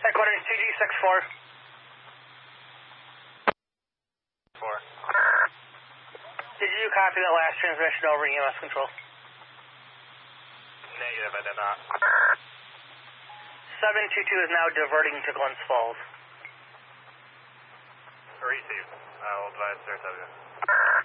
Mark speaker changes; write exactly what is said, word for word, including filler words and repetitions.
Speaker 1: Headquarters two G six four.
Speaker 2: Four.
Speaker 1: Did you copy that last transmission over E M S control?
Speaker 2: Negative, I did not.
Speaker 1: seven two two is now diverting to Glens Falls.
Speaker 2: Received. I will advise Saratoga.